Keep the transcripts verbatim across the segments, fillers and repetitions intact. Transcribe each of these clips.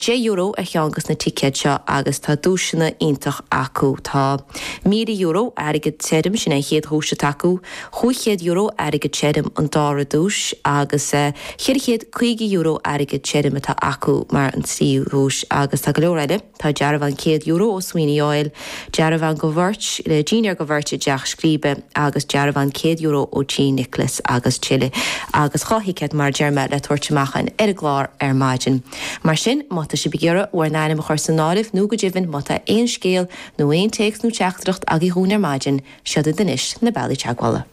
sé euro a cheangas na ticket seo agus tá dúisina iontach acu tá mí euro aige tedim sin é chéad húse taú, chuchéad euro aige tedim an dára dúis agus chéad chuige euro aige tedim atá acu mar an tíúis agus tá go leoreide tá dearmh an céad euro ó swinoine oil, dearmh an go bhirt le Jeanar go bhirte deach scríbe agus dearmh an céad euro ó Jean Nicholas agus Chile agus chothícead mar dearma le tuairteachchan ar a glár ar maidin. Mar sin mata si begéire war nána a chuir san náibh nó go ddíhann mata éon scéal nó éon téex nó teachtracht a í hún ar maidin siada denis na bailí teaghála.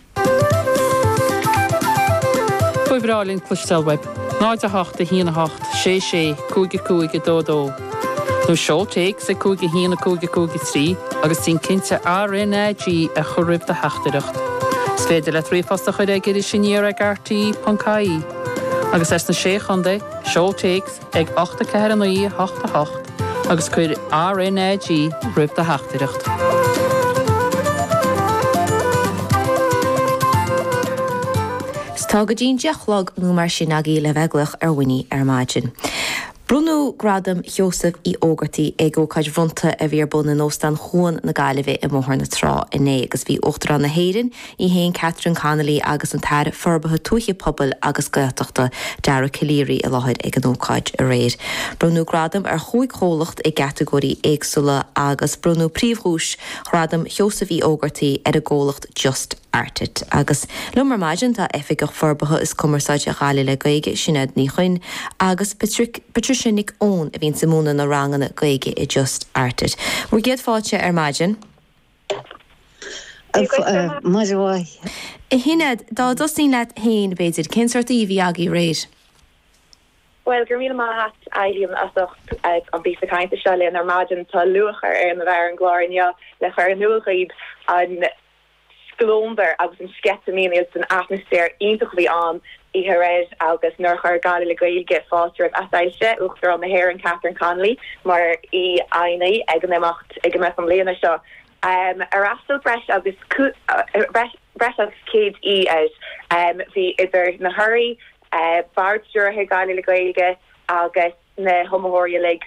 Fuibrálinn clustelweb, náid a hacht a híana hacht, sé sé, cúige cúige dó dó. Nó seo téex a cúige híana cúige cúige trí agus tín cinnte R N A G a choribh de heachtareacht. Sféidir le trífasta chuid ag idir sinníar ag R T dot C A I. agus es na sé chunda, seo téex ag ochta ceir an í hachta hacht agus chuir R N A G ribh de heachtareacht. Tá go dín deachlog nó mar sin agé le bheglach ar winní ar maidin. Bruno Gradam Joseph í ógartí ag ócaid bhronta a bhíar bun an óstan chuan na gaiileheh i móthir na trá inné agus bhí ochtar na héirin í héon Catherine Connolly agus an tair forbathe tuaithe pobl agus gaiteachta Dara Killéirí a láthid ag an ócaid a réir. Bruno Gradam ar chuig cholacht ag categórí éagsúla agus Bruno Príomhthúis Gradam Joseph í ógartí ar a ggólacht just artit. Agus lumar maidin tá efigach forbathe is cumarsáid a gáile le gaige sinad ní chuin agus Patrick Sinnig ón a bhín Simona na rangana gaige i just artit. We're géad fáilte ar maidin? Maidhá. I hinad, dá dustín leat hain beidir, cén sorta í bhí agé réir? Well, gur míle má hat ailiam asocht an bí a caiinte se le ar maidin tá luachar ar an bhar an gláirne le chuir an nuachaid an sglómber agus an sketamine is an atmosfér ionintach bhí an i réid agus nuair gáile le gailge fáilte asáilte uachtar an na hair an Catherine Connolly mar i aine ag an éimeacht ag an me an léana seo. Um, ar astal breis agus breis agus céad í out bhí idir na thuirí bardúirthe gáile le gailge agus na homória le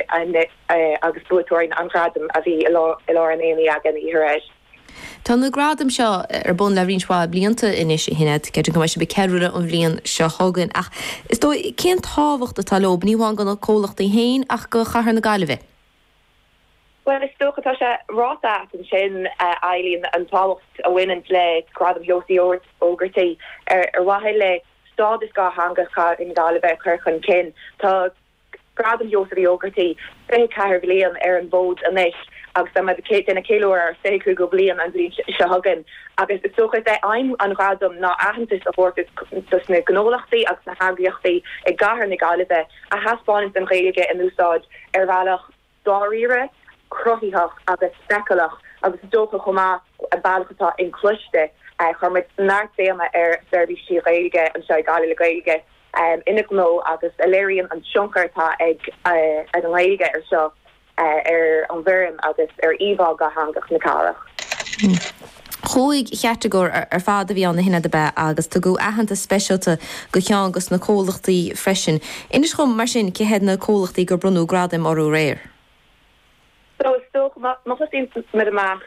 agus buatóirin an gradam a bhí i lá an éanaí agan i réid. Tá na gradam seo ar bun le rionsáil blianta inis hinad ceidir go se be ceúile an bblion seo thugann ach is dó cén táhacht a tal lob níháin gan cólachta héin ach go chahar na gaiileh. Well, is stocha se ráta an sin ailín an táhacht a bhaineant le gradam Josi ógartaí ar ar waheile stád is gá hangacha in gaiileh chuchan cin tá gradam Josi ógartaí fé ceir blion ar an bód a neis. agus am ké in a kilo ar féú go blian an blin se hagen agus is soch é ein an radom ná ahantas a vor dus na gnólachtaí agus na hagiachtaí ag gahar na gaiileh a haspáin an réige in úsáid ar bhealach dáíre crothíach agus spekalach agus dócha chomá a bailchatá in cluiste chumid náirtéama ar service sí réige an se gaile gaige innig nó agus aléirian an sionkartá ag ag an réige ar seo. Uh, ar an bhirm agus ar íbá go hangach na carach. Chúig cheartagóir ar, ar fád a bhí anna hinna de be agus tu go ahananta speisialta go cheangus na cólachtaí freisin. Inis chum mar sin cehead na cólachtaí gur brunú gradim orú réir. So stoch má sin mit amach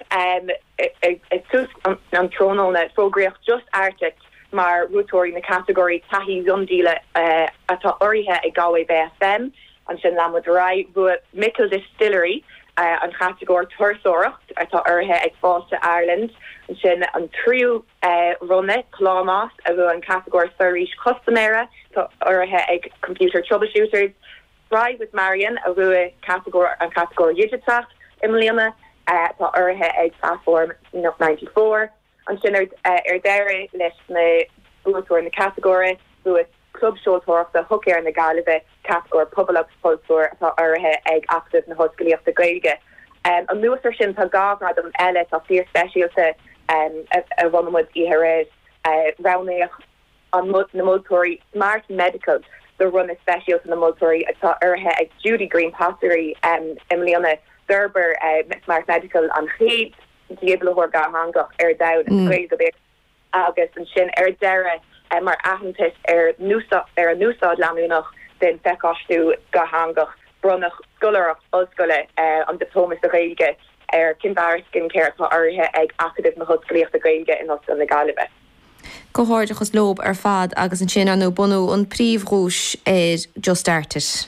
ag tús an trónal na fógréoch just artic mar rútóirí na categóí tahí zundíle atá oríthe ag Galway B F M. An sin lamadrai bu Mickle Distillery uh, an categór tuairsoracht atá orthe ag fáiste Ireland an sin an tríú uh, runne chlámas a bfu an categór thuiríis customéire tá orthe ag computer troubleshooters Ride with Marion a bfu categór an categór digitach imlíana uh, tá orthe ag platform ninety-four an sin ar uh, ar deire leis na buúir na categóri bu club showtóachta hook ar na gaiileh categór public pulsúir atá orthe ag active na hoscaíochta gaige. Um, an nuasar sin tá gáhrad an eile tá fíor speisialta um, a, a runmud ihe réid uh, ranéach an na motóí Smart Medical the run a specialta na motóí atá orthe ag Judy Green Passery um, imlíana Gerber uh, Smart Medical an chéad diablehor ga hangach ar daud an gréid a bit agus an sin ar deire mar ahantas ar núsá ar a núsáid leanúnach den fekáú go hangach brunach sskolarach osskole an diplomas a réige er kinbarskin care tá áirithe ag acadh na hoscoíocht a gaige in os an na Galibe. Goáirdeachchas lob ar fad agus an sin anú bunú an príomhrúis é just started.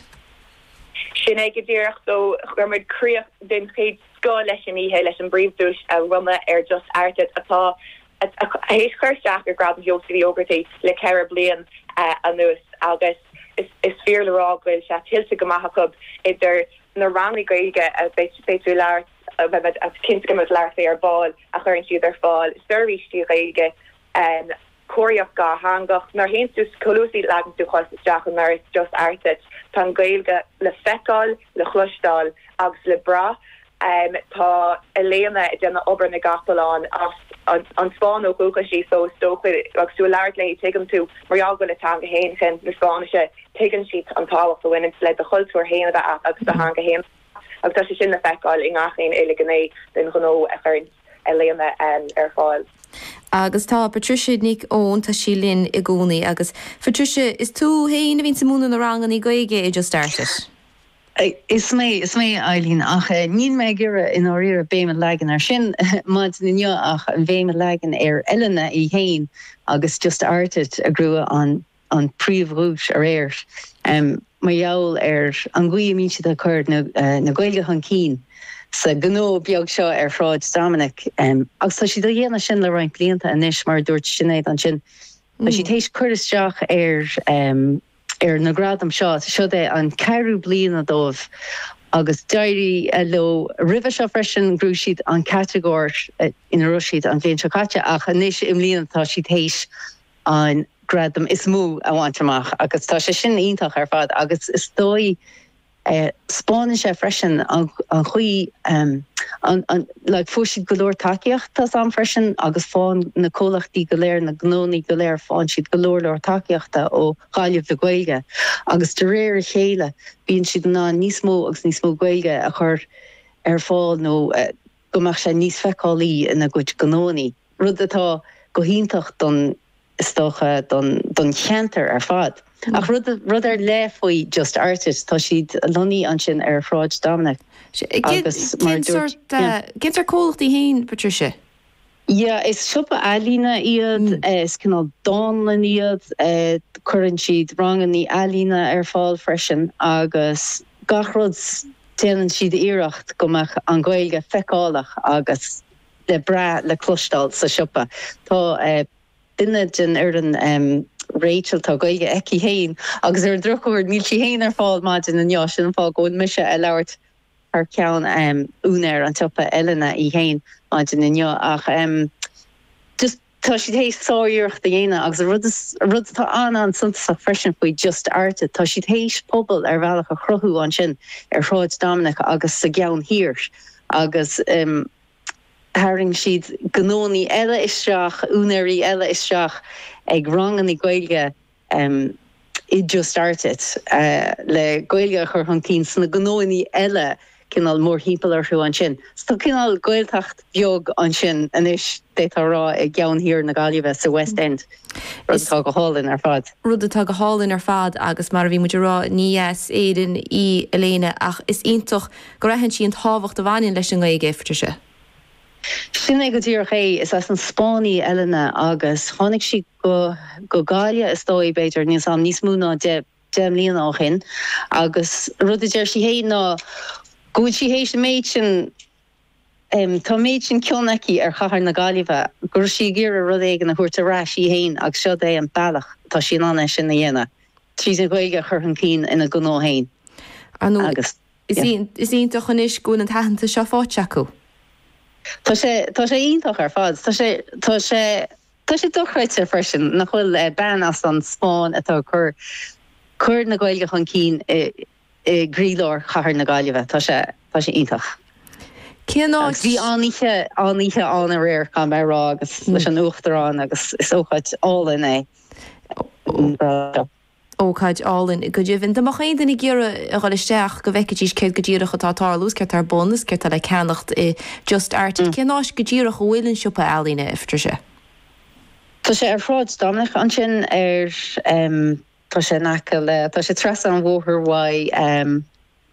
Sin ag ddíach so gomid críoch den chéad sco leis an ihe leis an bríomhdúis a rumme ar just arted atá hééis chuirteach ar grad Josí ógurtaí le ceir blian an nuas agus is is fear lerá goil se tiltte go maithacub idir na rannaí gaige a béú leart a cinscim leart ar báil a chuann siad ar fáil servicetí gaige an choíoch ga hangach nar hen dus colúsí legan tú chuisteach an mar just arted tan gailge le feáil le chlustal agus le bra um, tá eléna i denna ober na gapaláin as an spáin ó gocha sí so stocha agus tú leart le tem tú mar go le tanga héin chen na Spáise tegan siad an táach a winnin le de choultúir héana a agus a hanga héim agus tá sé sin na feáil i ngachéin éile ganné den gnó a chuirn eléna um, ar fáil. Agus tá Patricia Nick ón tá sí linn i gcónaí agus Patricia is tú héin a vín sa múna na rangan í gaige i just started. Is mé is mé Eileen ach níl mé gure in áíir a béime legan ar sin maid nniu ach an bhéime legan ar eilena í héin agus just arted a grua an an príomhrúis ar éir. Um, ma jaall ar an gcuí míse a chuir na, uh, na gailge an cín. Sa gó beag seo ar fráid Dominic um, agus tá si do dhéana sin le roiin blianta a níis mar dúirt sinnéad an sin. Tá si tééis chuiristeach ar um, ar na gradam seo seo é an ceirú bliana dómh agus dairí uh, lo rive seo freisin grú siad an categóir uh, ina ruisiad an bhéon seocaite ach a níis im líana tá si tééis an gradam is mú a bhaintach agus tá sé sin ítach ar fad agus is dói Uh, Spáin sé freisin an chuí um, le fuisiid golóir takeíocht tá an freisin agus fáin na cólachtaí go léir na gnóí go léir fáin siad golóir leir takeíochta ó cháileh le gailge agus de réir chéile bíonn siad ná níos mó agus níos mó gailge a chur ar fáil nó uh, gomach sé níos feicáilí ina gcuid gnóí. Rud atá go híntaach don stocha don don cheantar ar fad. Ach rud rud ar le faoi just arted tá siad loní an sin ar fráid Dominic. Agus Gintar cólachtaí héin, Patricia? Ja, is sipa alína iad, mm. is cinál dálan iad, uh, churann siad rangan ní alína ar fáil freisin agus gachrod téanann siad iirecht gomach an gailge feicálach agus le bra le clústal sa sipa. Tá uh, duine den ar an um, Rachel tá gaige eici héin agus ar drochúir níl si héin ar fáil maidin an jo sin fá goin mise a leirt ar ceann um, únéir an tupa eilena í héin maidin in jo ach um, just tá si hééis sáíocht a dhéine agus rud tá an an sunta freisin faoi just arte tá si hééis pobl ar bhealach a chrothú an sin ar fráid Dominic agus sa geann hir agus um, haring siad gnóí eile isteach únéirí eile isteach ag rangan i gailge um, i just started uh, le gailge chur an cín sna gnóí eile cinál mór hípal ar an sin. Sto cinál gailtacht beag an sin inis détá rá ag geann hir na Galive sa West End. Rudtá go hálinn ar fad. Rudtá go hálinn ar fad agus mar bhí muidir rá níos éan í eléine ach is iontoch go rahann sí an táhacht a bhain leis an gaige Patricia. Sinna go dtíor ché is as an Spáí eilena agus tháinig si go go gáile is dói beidir níos am níos múna de dem líon á chin agus rudidir si hé ná go si hééis méid sin um, tá méid sin ceannaí ar chahar na Galive gur si gur a rud éigen na chuirta rá sí héin agus seo é an bailach tá sin anna sin na dhéana. Trí an gaige chur an cín ina go nó héin. Agus is iontoch an is gún an tahananta seo fáte acu. Tá sé tá sé iontoch ar fad tá sé tá sé tá sé dochreite freisin nach bhfuil uh, ben as an Spáin atá chur chur na gailge an cín i, i grílór chahar na Galive tá sé tá sé iontoch. Cíanáid bhí aníthe aníthe an a réir gan mé rá agus leis an uachtarrán agus is óchaid álin é. Ócaid álinn go dtíobhann Damach éon den i ggéire a gáilisteach go bhheice céad go ddíireach atá tálús ceart ar bonus ceart le ceannacht i just arted ceanáis go ddíireach go bhfuilinn siúpa ealaína iftar sé. Tá sé ar fráid Dominic an sin ar um, tá sé nacail tá sé tres an bhthir wa